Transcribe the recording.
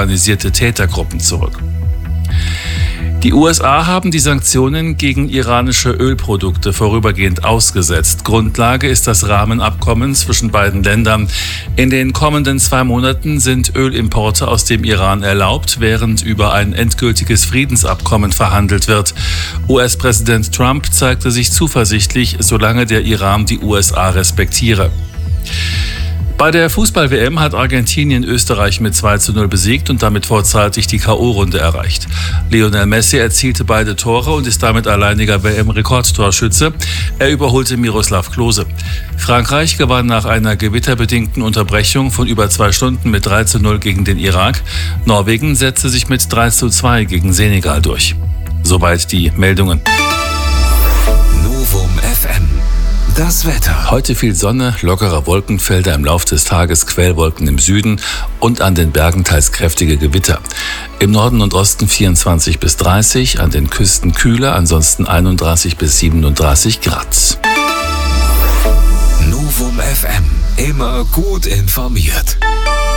organisierte Tätergruppen zurück. Die USA haben die Sanktionen gegen iranische Ölprodukte vorübergehend ausgesetzt. Grundlage ist das Rahmenabkommen zwischen beiden Ländern. In den kommenden 2 Monaten sind Ölimporte aus dem Iran erlaubt, während über ein endgültiges Friedensabkommen verhandelt wird. US-Präsident Trump zeigte sich zuversichtlich, solange der Iran die USA respektiere. Bei der Fußball-WM hat Argentinien Österreich mit 2:0 besiegt und damit vorzeitig die K.O.-Runde erreicht. Lionel Messi erzielte beide Tore und ist damit alleiniger WM-Rekordtorschütze. Er überholte Miroslav Klose. Frankreich gewann nach einer gewitterbedingten Unterbrechung von über 2 Stunden mit 3:0 gegen den Irak. Norwegen setzte sich mit 3:2 gegen Senegal durch. Soweit die Meldungen. Novum FM. Das Wetter. Heute viel Sonne, lockere Wolkenfelder im Lauf des Tages, Quellwolken im Süden und an den Bergen teils kräftige Gewitter. Im Norden und Osten 24 bis 30, an den Küsten kühler, ansonsten 31 bis 37 Grad. Novum FM. Immer gut informiert.